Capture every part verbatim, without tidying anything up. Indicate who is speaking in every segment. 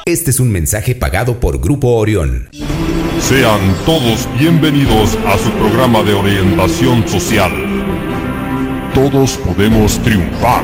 Speaker 1: Este es un mensaje pagado por Grupo Orión.
Speaker 2: Sean todos bienvenidos a su programa de orientación social. Todos podemos triunfar.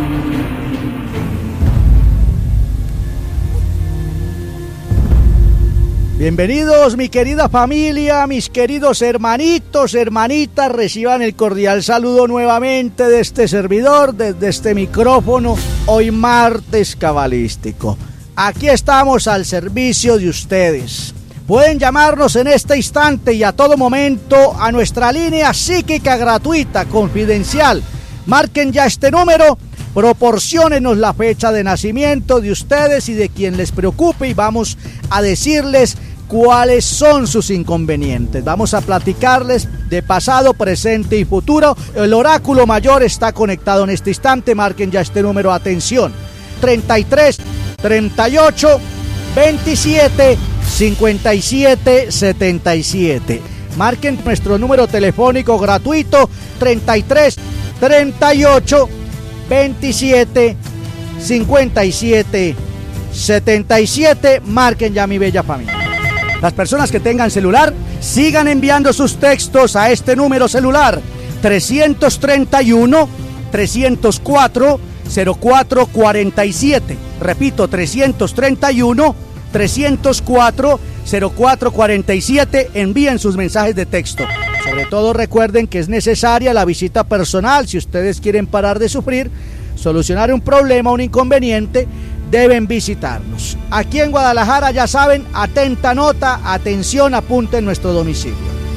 Speaker 3: Bienvenidos, mi querida familia, mis queridos hermanitos, hermanitas, reciban el cordial saludo nuevamente de este servidor, desde este micrófono, hoy martes cabalístico. Aquí estamos al servicio de ustedes. Pueden llamarnos en este instante y a todo momento a nuestra línea psíquica gratuita, confidencial. Marquen ya este número, proporciónenos la fecha de nacimiento de ustedes y de quien les preocupe y vamos a decirles cuáles son sus inconvenientes. Vamos a platicarles de pasado, presente y futuro. El oráculo mayor está conectado en este instante. Marquen ya este número, atención, treinta y tres, treinta y ocho, veintisiete, cincuenta y siete, setenta y siete. Marquen nuestro número telefónico gratuito, treinta y tres, treinta y ocho, veintisiete, cincuenta y siete, setenta y siete. Marquen ya, mi bella familia. Las personas que tengan celular, sigan enviando sus textos a este número celular, trescientos treinta y uno, trescientos cuatro, cero cuatro cuarenta y siete. Repito, trescientos treinta y uno, trescientos cuatro, cero cuatro cuarenta y siete. Envíen sus mensajes de texto. Sobre todo recuerden que es necesaria la visita personal. Si ustedes quieren parar de sufrir, solucionar un problema, un inconveniente, deben visitarnos. Aquí en Guadalajara, ya saben, atenta nota, atención, apunten nuestro domicilio.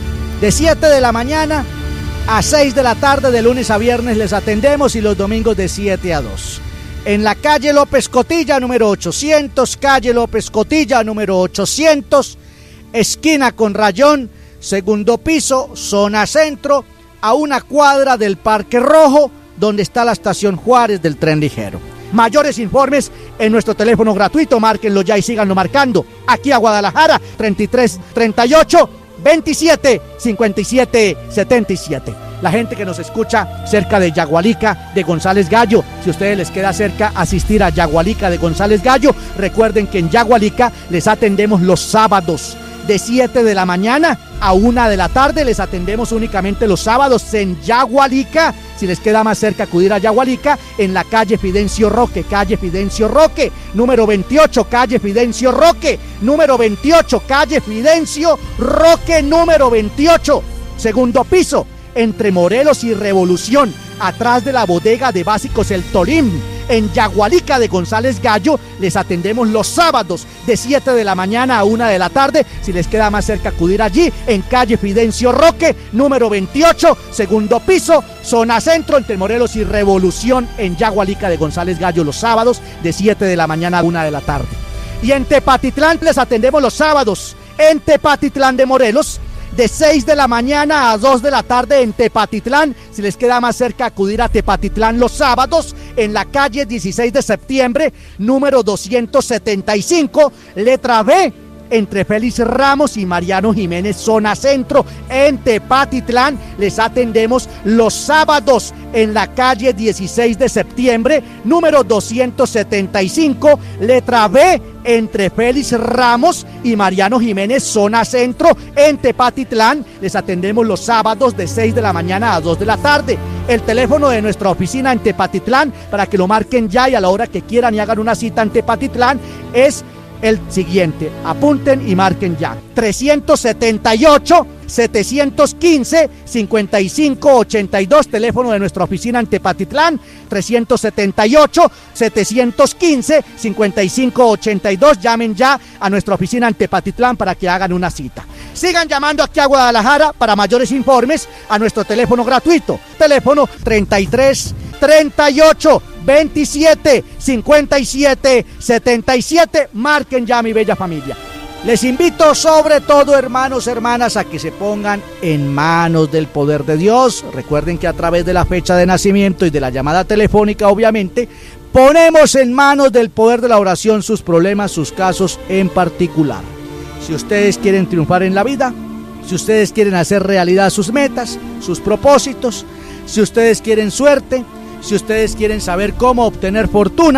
Speaker 3: De siete de la mañana a seis de la tarde, de lunes a viernes les atendemos y los domingos de siete a dos. En la calle López Cotilla, número ochocientos, calle López Cotilla, número ochocientos, esquina con Rayón, segundo piso, zona centro, a una cuadra del Parque Rojo, donde está la estación Juárez del tren ligero. Mayores informes en nuestro teléfono gratuito, márquenlo ya y síganlo marcando. Aquí a Guadalajara, treinta y tres, treinta y ocho, veintisiete, cincuenta y siete, setenta y siete. La gente que nos escucha cerca de Yagualica de González Gallo, si a ustedes les queda cerca asistir a Yagualica de González Gallo, recuerden que en Yagualica les atendemos los sábados de siete de la mañana a una de la tarde. Les atendemos únicamente los sábados en Yagualica. Si les queda más cerca acudir a Yagualica, en la calle Fidencio Roque, calle Fidencio Roque, número veintiocho, calle Fidencio Roque, número veintiocho, calle Fidencio Roque, número veintiocho, segundo piso, entre Morelos y Revolución, atrás de la bodega de básicos El Torín. En Yagualica de González Gallo les atendemos los sábados de siete de la mañana a una de la tarde. Si les queda más cerca acudir allí, en calle Fidencio Roque, número veintiocho, segundo piso, zona centro, entre Morelos y Revolución, en Yagualica de González Gallo, los sábados de siete de la mañana a una de la tarde. Y en Tepatitlán les atendemos los sábados, en Tepatitlán de Morelos, de seis de la mañana a dos de la tarde en Tepatitlán. Si les queda más cerca acudir a Tepatitlán los sábados, en la calle dieciséis de septiembre, número doscientos setenta y cinco, letra B, entre Félix Ramos y Mariano Jiménez, zona centro, en Tepatitlán. Les atendemos los sábados en la calle dieciséis de septiembre, número doscientos setenta y cinco, letra B, entre Félix Ramos y Mariano Jiménez, zona centro, en Tepatitlán. Les atendemos los sábados de seis de la mañana a dos de la tarde. El teléfono de nuestra oficina en Tepatitlán, para que lo marquen ya y a la hora que quieran y hagan una cita en Tepatitlán, es el siguiente. Apunten y marquen ya: trescientos setenta y ocho, setecientos quince, cincuenta y cinco ochenta y dos, teléfono de nuestra oficina en Tepatitlán, trescientos setenta y ocho, setecientos quince, cincuenta y cinco ochenta y dos. Llamen ya a nuestra oficina en Tepatitlán para que hagan una cita. Sigan llamando aquí a Guadalajara para mayores informes a nuestro teléfono gratuito, teléfono treinta y tres, treinta y ocho, veintisiete, cincuenta y siete, setenta y siete. Marquen ya, mi bella familia. Les invito sobre todo, hermanos, hermanas, a que se pongan en manos del poder de Dios. Recuerden que a través de la fecha de nacimiento y de la llamada telefónica, obviamente, ponemos en manos del poder de la oración sus problemas, sus casos en particular. Si ustedes quieren triunfar en la vida, si ustedes quieren hacer realidad sus metas, sus propósitos, si ustedes quieren suerte, si ustedes quieren saber cómo obtener fortuna,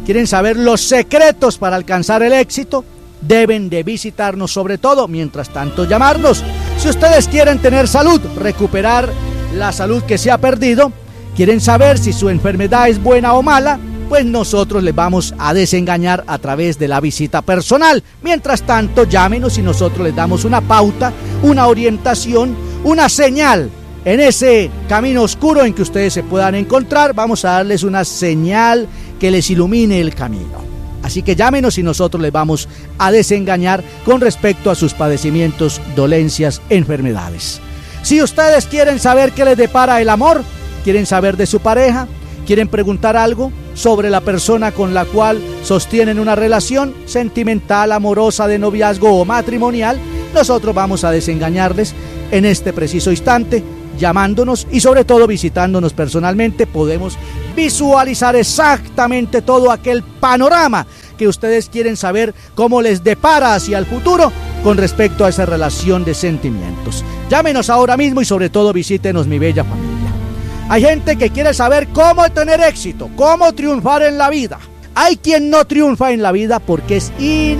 Speaker 3: quieren saber los secretos para alcanzar el éxito, deben de visitarnos, sobre todo, mientras tanto llamarnos. Si ustedes quieren tener salud, recuperar la salud que se ha perdido, quieren saber si su enfermedad es buena o mala, pues nosotros les vamos a desengañar a través de la visita personal. Mientras tanto, llámenos y nosotros les damos una pauta, una orientación, una señal. En ese camino oscuro en que ustedes se puedan encontrar, vamos a darles una señal que les ilumine el camino. Así que llámenos y nosotros les vamos a desengañar con respecto a sus padecimientos, dolencias, enfermedades. Si ustedes quieren saber qué les depara el amor, quieren saber de su pareja, quieren preguntar algo sobre la persona con la cual sostienen una relación sentimental, amorosa, de noviazgo o matrimonial, nosotros vamos a desengañarles en este preciso instante, llamándonos y sobre todo visitándonos personalmente. Podemos visualizar exactamente todo aquel panorama que ustedes quieren saber cómo les depara hacia el futuro con respecto a esa relación de sentimientos. Llámenos ahora mismo y sobre todo visítenos, mi bella familia. Hay gente que quiere saber cómo tener éxito, cómo triunfar en la vida. Hay quien no triunfa en la vida porque es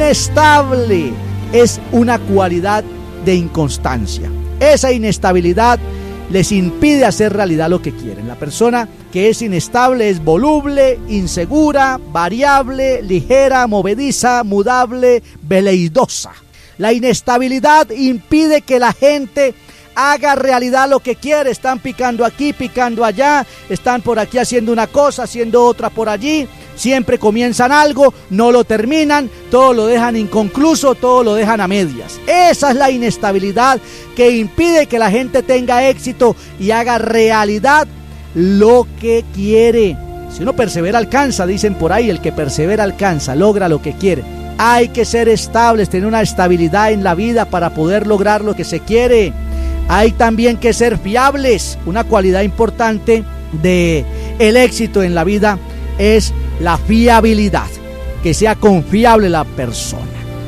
Speaker 3: inestable, es una cualidad de inconstancia. Esa inestabilidad les impide hacer realidad lo que quieren. La persona que es inestable es voluble, insegura, variable, ligera, movediza, mudable, veleidosa. La inestabilidad impide que la gente haga realidad lo que quiere. Están picando aquí, picando allá, están por aquí haciendo una cosa, haciendo otra por allí. Siempre comienzan algo, no lo terminan, todo lo dejan inconcluso, todo lo dejan a medias. Esa es la inestabilidad que impide que la gente tenga éxito y haga realidad lo que quiere. Si uno persevera, alcanza, dicen por ahí, el que persevera alcanza, logra lo que quiere. Hay que ser estables, tener una estabilidad en la vida para poder lograr lo que se quiere. Hay también que ser fiables. Una cualidad importante de el éxito en la vida es la fiabilidad, que sea confiable la persona.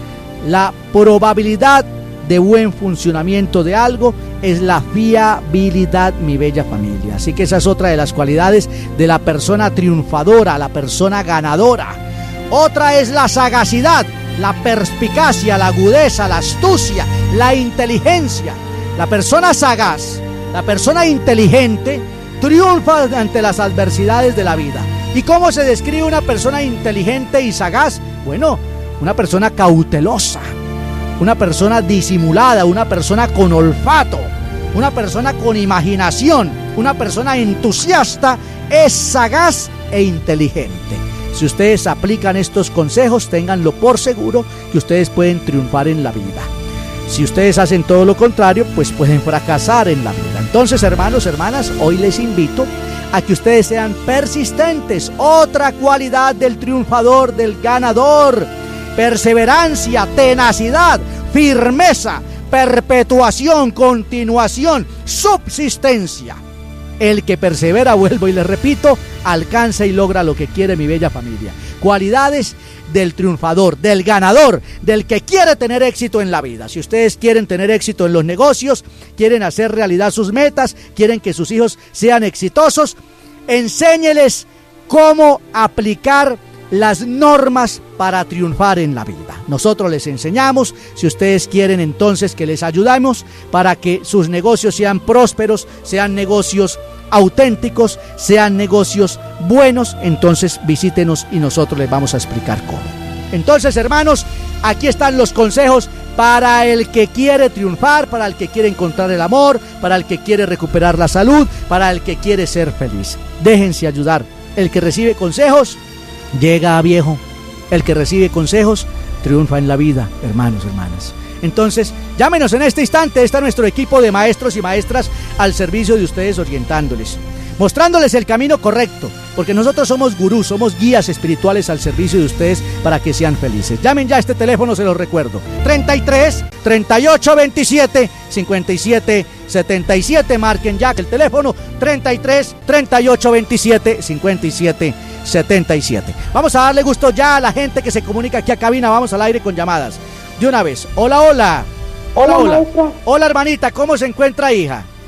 Speaker 3: La probabilidad de buen funcionamiento de algo es la fiabilidad, mi bella familia. Así que esa es otra de las cualidades de la persona triunfadora, la persona ganadora. Otra es la sagacidad, la perspicacia, la agudeza, la astucia, la inteligencia. La persona sagaz, la persona inteligente, triunfa ante las adversidades de la vida. ¿Y cómo se describe una persona inteligente y sagaz? Bueno, una persona cautelosa, una persona disimulada, una persona con olfato, una persona con imaginación, una persona entusiasta, es sagaz e inteligente. Si ustedes aplican estos consejos, ténganlo por seguro que ustedes pueden triunfar en la vida. Si ustedes hacen todo lo contrario, pues pueden fracasar en la vida. Entonces, hermanos, hermanas, hoy les invito a que ustedes sean persistentes. Otra cualidad del triunfador, del ganador: perseverancia, tenacidad, firmeza, perpetuación, continuación, subsistencia. El que persevera, vuelvo y les repito, alcanza y logra lo que quiere, mi bella familia. Cualidades del triunfador, del ganador, del que quiere tener éxito en la vida. Si ustedes quieren tener éxito en los negocios, quieren hacer realidad sus metas, quieren que sus hijos sean exitosos, enséñeles cómo aplicar las normas para triunfar en la vida. Nosotros les enseñamos. Si ustedes quieren, entonces que les ayudamos para que sus negocios sean prósperos, sean negocios auténticos, sean negocios buenos, entonces visítenos y nosotros les vamos a explicar cómo. Entonces, hermanos, aquí están los consejos para el que quiere triunfar, para el que quiere encontrar el amor, para el que quiere recuperar la salud, para el que quiere ser feliz. Déjense ayudar. El que recibe consejos llega a viejo. El que recibe consejos triunfa en la vida, hermanos, hermanas. Entonces, llámenos en este instante. Está nuestro equipo de maestros y maestras al servicio de ustedes, orientándoles, mostrándoles el camino correcto, porque nosotros somos gurús, somos guías espirituales al servicio de ustedes para que sean felices. Llamen ya a este teléfono, se los recuerdo: treinta y tres, treinta y ocho, veintisiete, cincuenta y siete, setenta y siete. Marquen ya el teléfono: treinta y tres, treinta y ocho, veintisiete, cincuenta y siete, setenta y siete. Vamos a darle gusto ya a la gente que se comunica aquí a cabina. Vamos al aire con llamadas de una vez. Hola, hola. Hola, hola. Hola, hola hermanita, ¿cómo se encuentra, hija?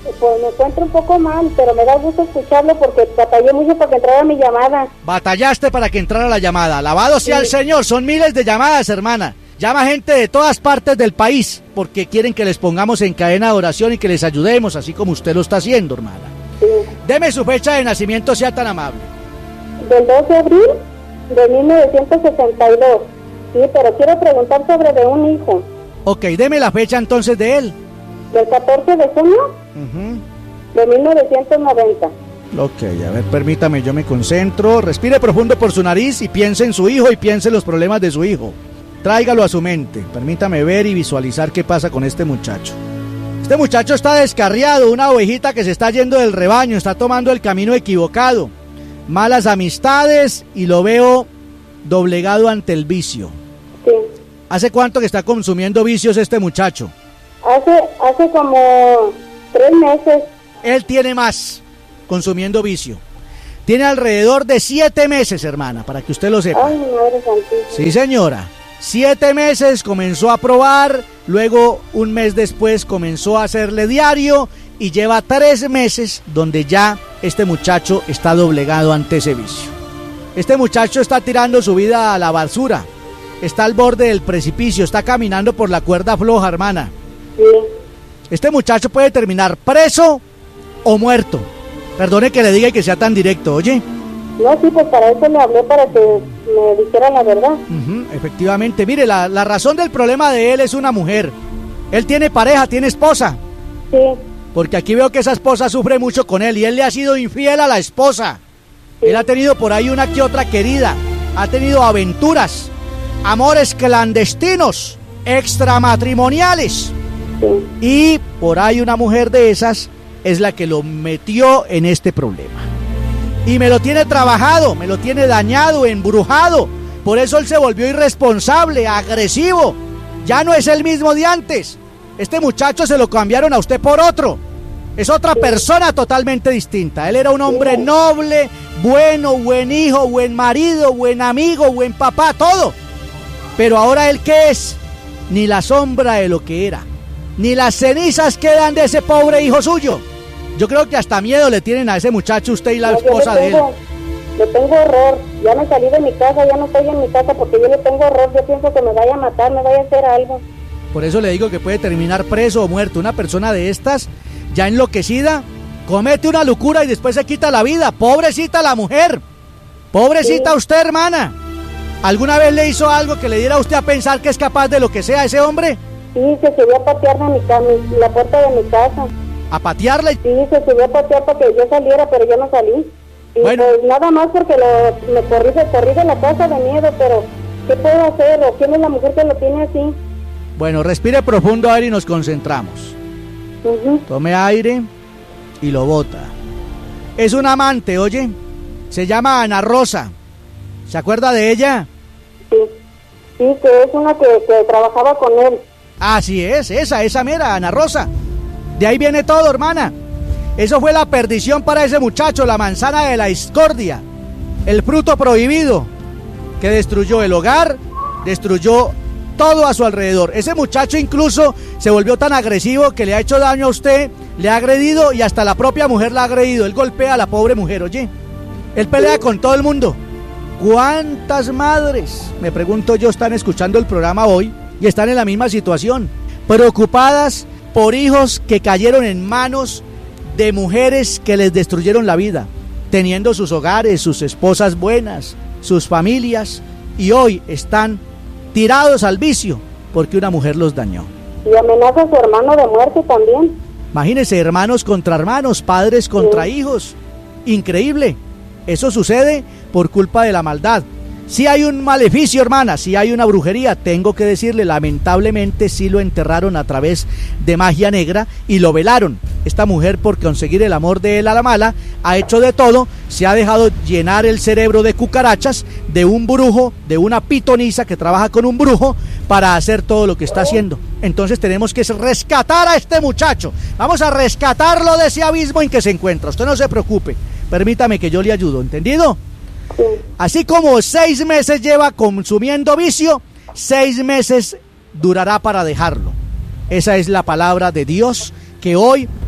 Speaker 4: Pues me encuentro un poco mal, pero me da gusto escucharlo porque batallé mucho para que entrara mi llamada.
Speaker 3: Batallaste para que entrara la llamada. Alabado sea
Speaker 4: Sí.
Speaker 3: el Señor. Son miles de llamadas, hermana. Llama gente de todas partes del país porque quieren que les pongamos en cadena de oración y que les ayudemos, así como usted lo está haciendo, hermana.
Speaker 4: Sí.
Speaker 3: Deme su fecha de nacimiento, sea tan amable.
Speaker 4: Del dos de abril de mil novecientos sesenta y dos. Sí, pero quiero preguntar sobre de un hijo.
Speaker 3: Ok, deme la fecha entonces de él.
Speaker 4: Del catorce de junio
Speaker 3: Ujú.
Speaker 4: de mil novecientos noventa.
Speaker 3: Ok, a ver, permítame, yo me concentro. Respire profundo por su nariz y piense en su hijo y piense en los problemas de su hijo. Tráigalo a su mente. Permítame ver y visualizar qué pasa con este muchacho. Este muchacho está descarriado, una ovejita que se está yendo del rebaño, está tomando el camino equivocado. Malas amistades y lo veo doblegado ante el vicio.
Speaker 4: Sí.
Speaker 3: ¿Hace cuánto que está consumiendo vicios este muchacho?
Speaker 4: Hace, hace como tres meses.
Speaker 3: Él tiene más consumiendo vicio. Tiene alrededor de siete meses, hermana, para que usted lo sepa.
Speaker 4: Ay, mi madre santísima.
Speaker 3: Sí, señora. Siete meses comenzó a probar, luego un mes después comenzó a hacerle diario y lleva tres meses donde ya este muchacho está doblegado ante ese vicio. Este muchacho está tirando su vida a la basura, está al borde del precipicio, está caminando por la cuerda floja, hermana.
Speaker 4: Sí.
Speaker 3: Este muchacho puede terminar preso o muerto. Perdone que le diga y que sea tan directo, oye.
Speaker 4: No, sí, pues para eso le hablé, para que me dijera la verdad.
Speaker 3: Ujú, efectivamente, mire, la, la razón del problema de él es una mujer. Él tiene pareja, tiene esposa.
Speaker 4: Sí.
Speaker 3: Porque aquí veo que esa esposa sufre mucho con él y él le ha sido infiel a la esposa.
Speaker 4: Sí.
Speaker 3: Él ha tenido por ahí una que otra querida, ha tenido aventuras, amores clandestinos, extramatrimoniales.
Speaker 4: Sí.
Speaker 3: Y por ahí una mujer de esas es la que lo metió en este problema. Y me lo tiene trabajado, me lo tiene dañado, embrujado. Por eso él se volvió irresponsable, agresivo. Ya no es el mismo de antes. Este muchacho se lo cambiaron a usted por otro. Es otra persona totalmente distinta. Él era un hombre noble, bueno, buen hijo, buen marido, buen amigo, buen papá, todo. Pero ahora él, ¿qué es? Ni la sombra de lo que era. Ni las cenizas quedan de ese pobre hijo suyo. Yo creo que hasta miedo le tienen a ese muchacho usted y la
Speaker 4: No, yo
Speaker 3: esposa
Speaker 4: le
Speaker 3: de él.
Speaker 4: tengo, Le tengo horror. Ya me salí de mi casa, ya no estoy en mi casa porque yo le tengo horror. Yo pienso que me vaya a matar, me vaya a hacer algo.
Speaker 3: Por eso le digo que puede terminar preso o muerto. Una persona de estas, ya enloquecida, comete una locura y después se quita la vida. Pobrecita la mujer. Pobrecita
Speaker 4: Sí.
Speaker 3: usted, hermana. ¿Alguna vez le hizo algo que le diera a usted a pensar que es capaz de lo que sea ese hombre?
Speaker 4: Sí, se subió a patearme mi ca- mi- la puerta de mi casa.
Speaker 3: A patearle.
Speaker 4: Sí, se subió a patear para que yo saliera, pero yo no salí. Y
Speaker 3: Bueno.
Speaker 4: pues nada más porque lo, me corrí, se corrí de la casa de miedo, pero ¿qué puedo hacer? ¿O quién es la mujer que lo tiene así?
Speaker 3: Bueno, respire profundo aire y nos concentramos.
Speaker 4: Ujú.
Speaker 3: Tome aire y lo bota. Es un amante, oye. Se llama Ana Rosa. ¿Se acuerda de ella?
Speaker 4: Sí, sí, que es una que, que trabajaba con él.
Speaker 3: Así es, esa, esa mera, Ana Rosa. De ahí viene todo, hermana. Eso fue la perdición para ese muchacho, la manzana de la discordia, el fruto prohibido, que destruyó el hogar, destruyó todo a su alrededor. Ese muchacho incluso se volvió tan agresivo que le ha hecho daño a usted, le ha agredido y hasta la propia mujer la ha agredido. Él golpea a la pobre mujer, oye. Él pelea con todo el mundo. ¿Cuántas madres, me pregunto yo, están escuchando el programa hoy y están en la misma situación, preocupadas por hijos que cayeron en manos de mujeres que les destruyeron la vida, teniendo sus hogares, sus esposas buenas, sus familias, y hoy están tirados al vicio porque una mujer los dañó?
Speaker 4: Y amenaza a su hermano de muerte también.
Speaker 3: Imagínense, hermanos contra hermanos, padres contra
Speaker 4: Sí.
Speaker 3: hijos. Increíble. Eso sucede por culpa de la maldad. Si hay un maleficio, hermana, si hay una brujería, tengo que decirle, lamentablemente sí lo enterraron a través de magia negra y lo velaron. Esta mujer, por conseguir el amor de él a la mala, ha hecho de todo, se ha dejado llenar el cerebro de cucarachas, de un brujo, de una pitonisa que trabaja con un brujo para hacer todo lo que está haciendo. Entonces tenemos que rescatar a este muchacho. Vamos a rescatarlo de ese abismo en que se encuentra. Usted no se preocupe, permítame que yo le ayudo, ¿entendido?
Speaker 4: Sí.
Speaker 3: Así como seis meses lleva consumiendo vicio, seis meses durará para dejarlo. Esa es la palabra de Dios que hoy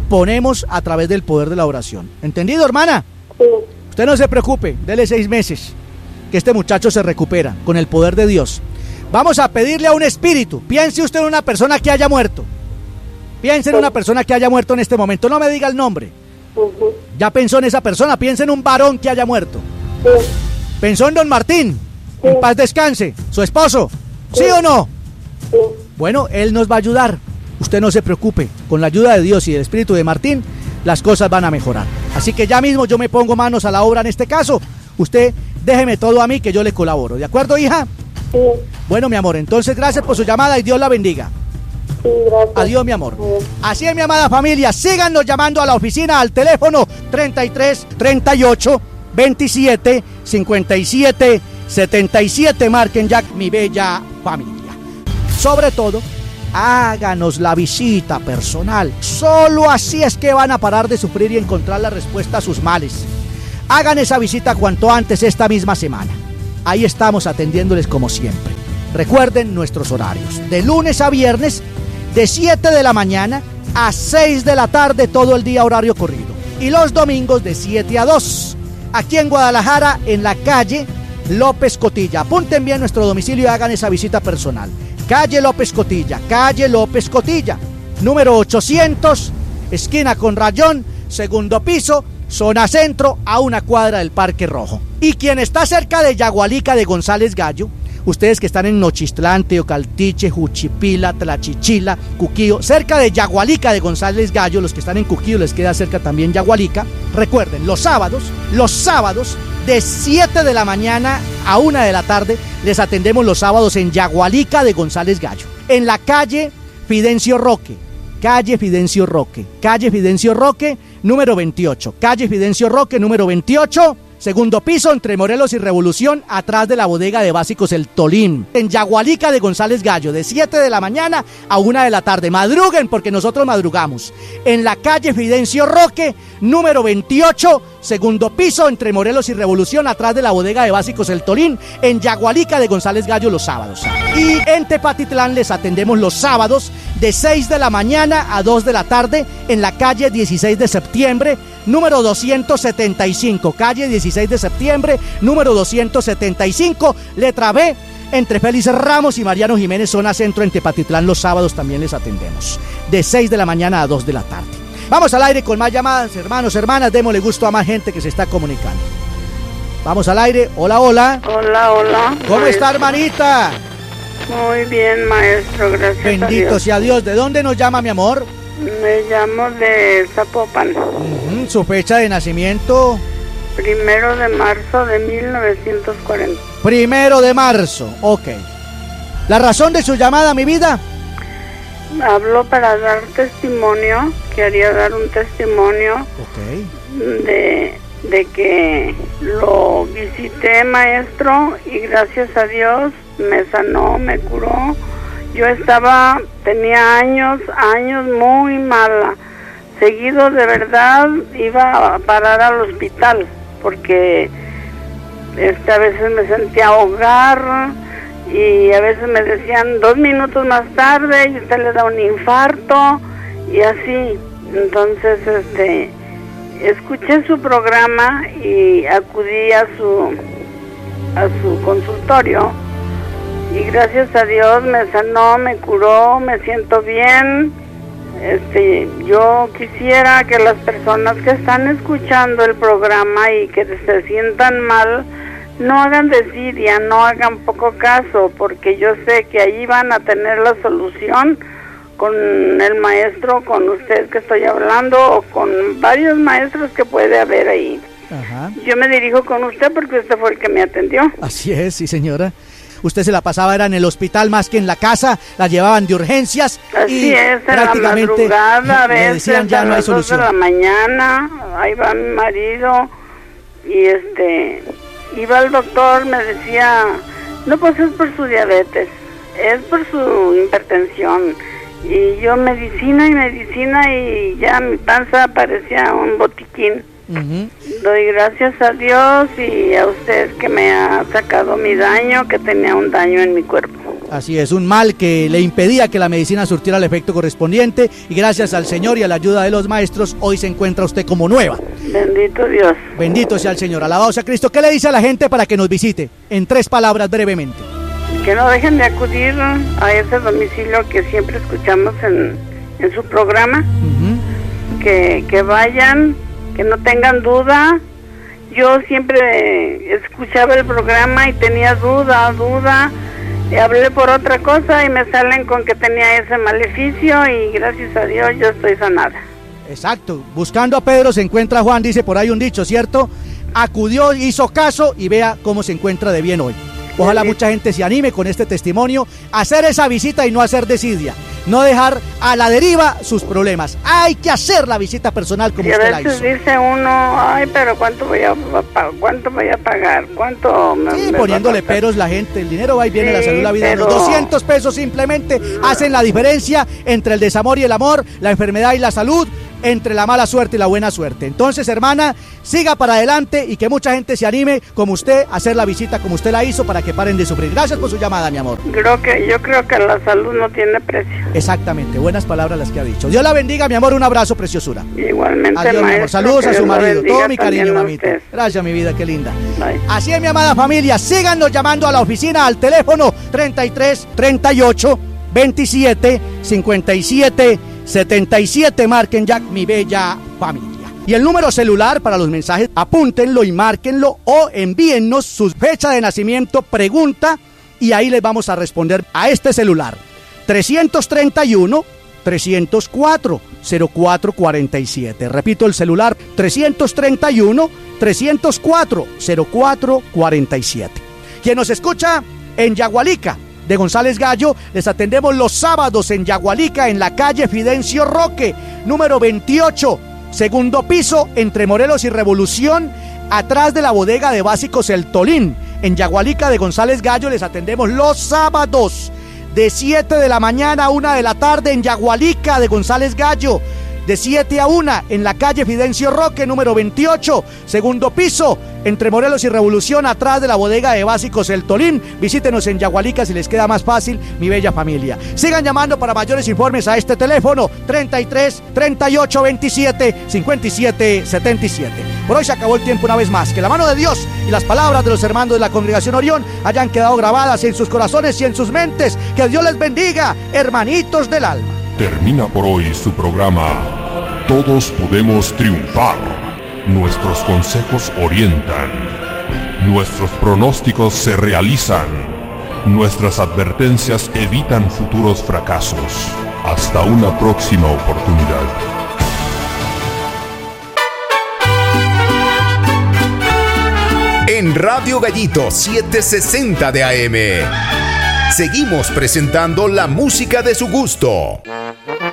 Speaker 3: imponemos a través del poder de la oración. ¿Entendido, hermana?
Speaker 4: Sí.
Speaker 3: Usted no se preocupe, dele seis meses, que este muchacho se recupera con el poder de Dios. Vamos a pedirle a un espíritu. Piense usted en una persona que haya muerto. Piense en una persona que haya muerto en este momento. No me diga el nombre.
Speaker 4: Uh-huh.
Speaker 3: Ya pensó en esa persona. Piense en un varón que haya muerto.
Speaker 4: Sí.
Speaker 3: Pensó en don Martín.
Speaker 4: Sí.
Speaker 3: En paz descanse. Su esposo. ¿Sí,
Speaker 4: Sí.
Speaker 3: o no?
Speaker 4: Sí.
Speaker 3: Bueno, él nos va a ayudar. Usted no se preocupe. Con la ayuda de Dios y del espíritu de Martín, las cosas van a mejorar. Así que ya mismo yo me pongo manos a la obra en este caso. Usted déjeme todo a mí que yo le colaboro. ¿De acuerdo, hija?
Speaker 4: Sí.
Speaker 3: Bueno, mi amor, entonces gracias por su llamada y Dios la bendiga.
Speaker 4: Sí, gracias.
Speaker 3: Adiós, mi amor.
Speaker 4: Adiós.
Speaker 3: Así es, mi amada familia. Síganos llamando a la oficina al teléfono treinta y tres, treinta y ocho, veintisiete, cincuenta y siete, setenta y siete. Marquen ya, mi bella familia. Sobre todo, háganos la visita personal. Solo así es que van a parar de sufrir y encontrar la respuesta a sus males. Hagan esa visita cuanto antes esta misma semana. Ahí estamos atendiéndoles como siempre. Recuerden nuestros horarios. De lunes a viernes, de siete de la mañana a seis de la tarde, todo el día horario corrido. Y los domingos de siete a dos. Aquí en Guadalajara, en la calle López Cotilla. Apunten bien nuestro domicilio y hagan esa visita personal. Calle López Cotilla, calle López Cotilla, número ochocientos, esquina con Rayón, segundo piso, zona centro, a una cuadra del Parque Rojo. Y quien está cerca de Yagualica de González Gallo, ustedes que están en Nochistlán, Teocaltiche, Juchipila, Tlachichila, Cuquío, cerca de Yagualica de González Gallo, los que están en Cuquío les queda cerca también Yagualica. Recuerden, los sábados, los sábados de siete de la mañana a una de la tarde, les atendemos los sábados en Yagualica de González Gallo, en la calle Fidencio Roque, calle Fidencio Roque, calle Fidencio Roque, número veintiocho, calle Fidencio Roque, número veintiocho, segundo piso, entre Morelos y Revolución, atrás de la bodega de básicos El Tolín, en Yagualica de González Gallo, de siete de la mañana a una de la tarde. Madruguen porque nosotros madrugamos. En la calle Fidencio Roque, número veintiocho, segundo piso, entre Morelos y Revolución, atrás de la bodega de básicos El Tolín, en Yagualica de González Gallo los sábados. Y en Tepatitlán les atendemos los sábados de seis de la mañana a dos de la tarde, en la calle dieciséis de septiembre, número doscientos setenta y cinco, calle dieciséis de septiembre, número doscientos setenta y cinco, letra B, entre Félix Ramos y Mariano Jiménez, zona centro, en Tepatitlán. Los sábados también les atendemos, de seis de la mañana a dos de la tarde. Vamos al aire con más llamadas, hermanos, hermanas, démosle gusto a más gente que se está comunicando. Vamos al aire, hola, hola.
Speaker 5: Hola, hola.
Speaker 3: ¿Cómo
Speaker 5: maestro.
Speaker 3: está, hermanita?
Speaker 5: Muy bien, maestro, gracias a
Speaker 3: Bendito
Speaker 5: Dios.
Speaker 3: sea Dios. ¿De dónde nos llama, mi amor?
Speaker 5: Me llamo de Zapopan.
Speaker 3: Uh-huh. Su fecha de nacimiento,
Speaker 5: Primero de marzo de mil novecientos cuarenta.
Speaker 3: primero de marzo, ok. ¿La razón de su llamada, mi vida?
Speaker 5: Hablo para dar testimonio, quería dar un testimonio
Speaker 3: Ok.
Speaker 5: de, de que lo visité, maestro, y gracias a Dios me sanó, me curó. Yo estaba, tenía años, años muy mala. Seguido, de verdad, iba a parar al hospital porque este, a veces me sentía ahogar y a veces me decían dos minutos más tarde y usted le da un infarto y así. Entonces, este, escuché su programa y acudí a su, a su consultorio. Y gracias a Dios me sanó, me curó, me siento bien. Este, yo quisiera que las personas que están escuchando el programa y que se sientan mal, no hagan desidia, no hagan poco caso, porque yo sé que ahí van a tener la solución con el maestro, con usted que estoy hablando, o con varios maestros que puede haber ahí.
Speaker 3: Ajá.
Speaker 5: Yo me dirijo con usted porque usted fue el que me atendió.
Speaker 3: Así es, sí, señora. Usted se la pasaba, era en el hospital más que en la casa, la llevaban de urgencias.
Speaker 5: Así
Speaker 3: y
Speaker 5: es, en
Speaker 3: prácticamente
Speaker 5: la madrugada, a
Speaker 3: le
Speaker 5: veces
Speaker 3: decían ya
Speaker 5: a
Speaker 3: no hay
Speaker 5: las dos de
Speaker 3: solución.
Speaker 5: la mañana, ahí va mi marido, y este, iba al doctor, me decía, no, pues es por su diabetes, es por su hipertensión, y yo medicina y medicina, y ya mi panza parecía un botiquín.
Speaker 3: Uh-huh.
Speaker 5: Doy gracias a Dios y a usted que me ha sacado mi daño, que tenía un daño en mi cuerpo.
Speaker 3: Así es, un mal que le impedía que la medicina surtiera el efecto correspondiente y gracias al Señor y a la ayuda de los maestros, hoy se encuentra usted como nueva.
Speaker 5: Bendito Dios.
Speaker 3: Bendito sea el Señor, alabado sea Cristo. ¿Qué le dice a la gente para que nos visite? En tres palabras, brevemente.
Speaker 5: Que no dejen de acudir a ese domicilio que siempre escuchamos en, en su programa. Uh-huh. que, que vayan, que no tengan duda. Yo siempre escuchaba el programa y tenía duda, duda. Y hablé por otra cosa y me salen con que tenía ese maleficio y gracias a Dios yo estoy sanada.
Speaker 3: Exacto, buscando a Pedro se encuentra Juan, dice por ahí un dicho, ¿cierto? Acudió, hizo caso y vea cómo se encuentra de bien hoy. Ojalá sí. Mucha gente se anime con este testimonio a hacer esa visita y no hacer desidia. No dejar a la deriva sus problemas. Hay que hacer la visita personal como
Speaker 5: y
Speaker 3: usted la hizo.
Speaker 5: A veces dice uno, ay, pero ¿cuánto voy a, cuánto voy a pagar? ¿Cuánto me,
Speaker 3: Sí,
Speaker 5: me
Speaker 3: poniéndole peros la gente. El dinero va y viene, sí, la salud, la vida.
Speaker 5: Pero...
Speaker 3: Los doscientos pesos simplemente no. hacen la diferencia entre el desamor y el amor, la enfermedad y la salud, entre la mala suerte y la buena suerte. Entonces, hermana, siga para adelante y que mucha gente se anime como usted a hacer la visita como usted la hizo para que paren de sufrir. Gracias por su llamada, mi amor.
Speaker 5: Creo que, yo creo que la salud no tiene precio.
Speaker 3: Exactamente, buenas palabras las que ha dicho. Dios la bendiga, mi amor, un abrazo, preciosura.
Speaker 5: Igualmente,
Speaker 3: adiós, mi amor. Saludos a su marido, todo mi cariño, mamita.
Speaker 5: Usted.
Speaker 3: Gracias, mi vida, qué linda.
Speaker 5: Bye.
Speaker 3: Así es, mi amada familia, síganos llamando a la oficina al teléfono treinta y tres, treinta y ocho, veintisiete, cincuenta y siete, setenta y siete, marquen ya, mi bella familia. Y el número celular para los mensajes, apúntenlo y márquenlo o envíennos su fecha de nacimiento, pregunta, y ahí les vamos a responder a este celular. trescientos treinta y uno, trescientos cuatro, cero cuatro cuarenta y siete. Repito el celular, trescientos treinta y uno, trescientos cuatro, cero cuatro cuarenta y siete. Quien nos escucha en Yagualica de González Gallo, les atendemos los sábados en Yagualica, en la calle Fidencio Roque, número veintiocho, segundo piso, entre Morelos y Revolución, atrás de la bodega de básicos El Tolín. En Yagualica de González Gallo les atendemos los sábados, de siete de la mañana a una de la tarde en Yagualica de González Gallo, de siete a una en la calle Fidencio Roque, número veintiocho, segundo piso, entre Morelos y Revolución, atrás de la bodega de básicos El Tolín. Visítenos en Yagualica si les queda más fácil, mi bella familia. Sigan llamando para mayores informes a este teléfono, treinta y tres, treinta y ocho, veintisiete, cincuenta y siete, setenta y siete. Por hoy se acabó el tiempo una vez más. Que la mano de Dios y las palabras de los hermanos de la Congregación Orión hayan quedado grabadas en sus corazones y en sus mentes. Que Dios les bendiga, hermanitos del alma.
Speaker 2: Termina por hoy su programa Todos Podemos Triunfar. Nuestros consejos orientan. Nuestros pronósticos se realizan. Nuestras advertencias evitan futuros fracasos. Hasta una próxima oportunidad.
Speaker 1: En Radio Gallito setecientos sesenta de A M seguimos presentando la música de su gusto.